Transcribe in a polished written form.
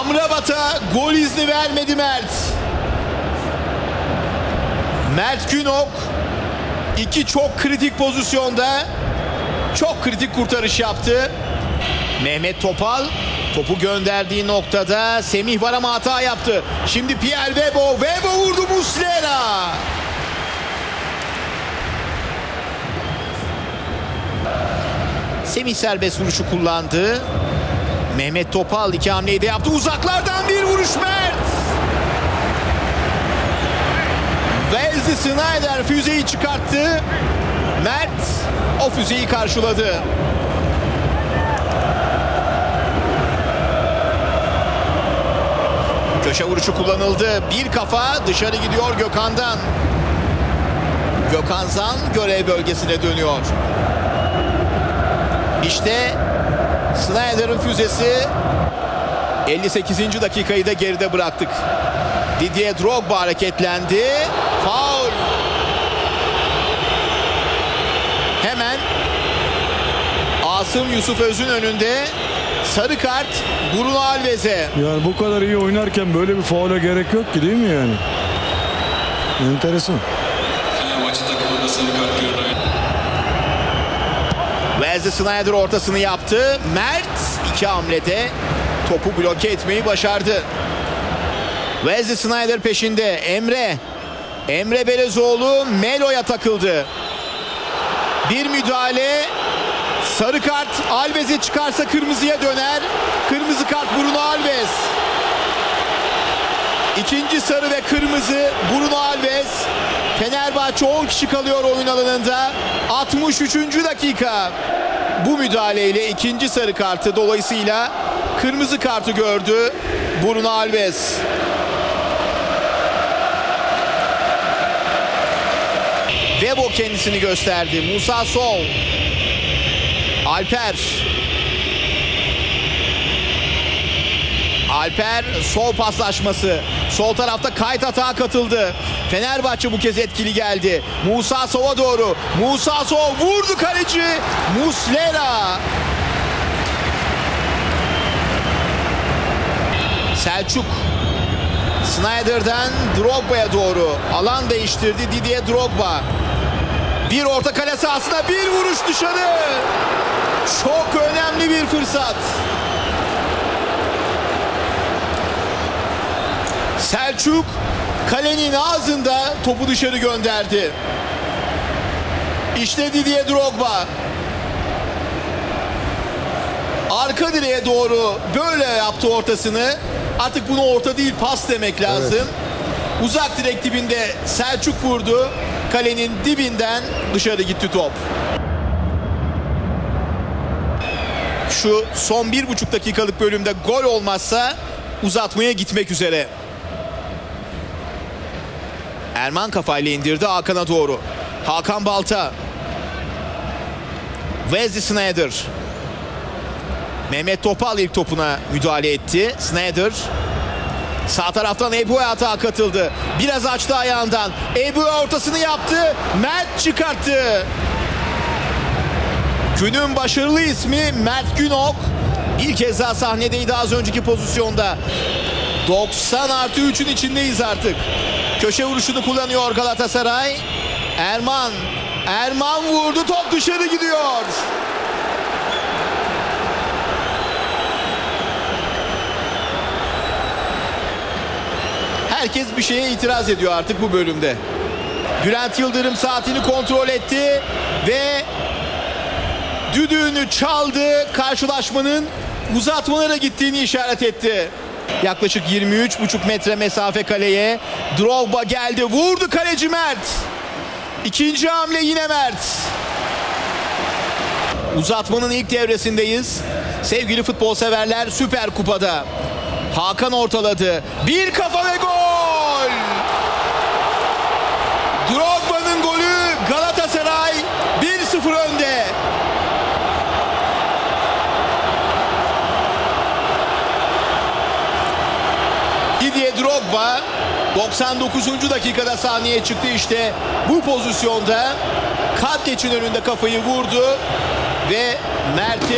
Amrabat'a gol izni vermedi Mert. Mert Günok iki çok kritik pozisyonda çok kritik kurtarış yaptı. Mehmet Topal topu gönderdiği noktada Semih var ama hata yaptı. Şimdi Pierre Webo. Webo vurdu, Muslera. Semih serbest vuruşu kullandı. Mehmet Topal iki hamleyi de yaptı. Uzaklardan bir vuruş Mert. Wesley Sneijder füzeyi çıkarttı. Mert o füzeyi karşıladı. Köşe vuruşu kullanıldı. Bir kafa dışarı gidiyor Gökhan'dan. Gökhan Zan görev bölgesine dönüyor. İşte Sneijder'in füzesi. 58. dakikayı da geride bıraktık. Didier Drogba hareketlendi. Faul. Hemen Asım Yusuf Öz'ün önünde sarı kart Bruno Alves'e. Yani bu kadar iyi oynarken böyle bir faule gerek yok ki, değil mi yani? Enteresan. Fenerbahçe takımında sarı kart görüyor. Wesley Sneijder ortasını yaptı. Mert iki hamlede topu bloke etmeyi başardı. Wesley Sneijder peşinde. Emre Belezoğlu Melo'ya takıldı. Bir müdahale. Sarı kart Alves'e çıkarsa kırmızıya döner. Kırmızı kart Bruno Alves. İkinci sarı ve kırmızı Bruno Alves. Fenerbahçe 10 kişi kalıyor oyun alanında. 63. dakika. Bu müdahaleyle ikinci sarı kartı, dolayısıyla kırmızı kartı gördü Bruno Alves. Webo kendisini gösterdi. Musa Sol. Alper sol paslaşması. Sol tarafta Kayt atağa katıldı. Fenerbahçe bu kez etkili geldi. Musa Sov'a doğru. Musa Sov vurdu, kaleci Muslera. Selçuk. Sneijder'den Drogba'ya doğru. Alan değiştirdi Didier Drogba. Bir orta kale sahasına bir vuruş dışarı. Çok önemli bir fırsat. Selçuk kalenin ağzında topu dışarı gönderdi. İşte Didier Drogba. Arka direğe doğru böyle yaptı ortasını. Artık buna orta değil, pas demek lazım. Evet. Uzak direk dibinde Selçuk vurdu. Kalenin dibinden dışarı gitti top. Şu son 1,5 dakikalık bölümde gol olmazsa uzatmaya gitmek üzere. Erman kafayla indirdi Hakan'a doğru. Hakan Balta. Wesley Sneijder. Mehmet Topal ilk topuna müdahale etti. Sneijder. Sağ taraftan Ebu'ya atağa katıldı. Biraz açtı ayağından. Ebu'ya ortasını yaptı. Mert çıkarttı. Günün başarılı ismi Mert Günok. Bir kez daha sahnedeydi az önceki pozisyonda. 90+3'ün içindeyiz artık. Köşe vuruşunu kullanıyor Galatasaray. Erman vurdu, top dışarı gidiyor. Herkes bir şeye itiraz ediyor artık bu bölümde. Bülent Yıldırım saatini kontrol etti ve düdüğünü çaldı. Karşılaşmanın uzatmalara gittiğini işaret etti. Yaklaşık 23,5 metre mesafe kaleye. Drogba geldi, vurdu, kaleci Mert. İkinci hamle yine Mert. Uzatmanın ilk devresindeyiz. Sevgili futbol severler, Süper Kupa'da. Hakan ortaladı. Bir kafa ve gol! Drogba'nın golü, Galatasaray 1-0 önde. Didier Drogba 99. dakikada sahneye çıktı, işte bu pozisyonda Katteç'in önünde kafayı vurdu ve Mert'i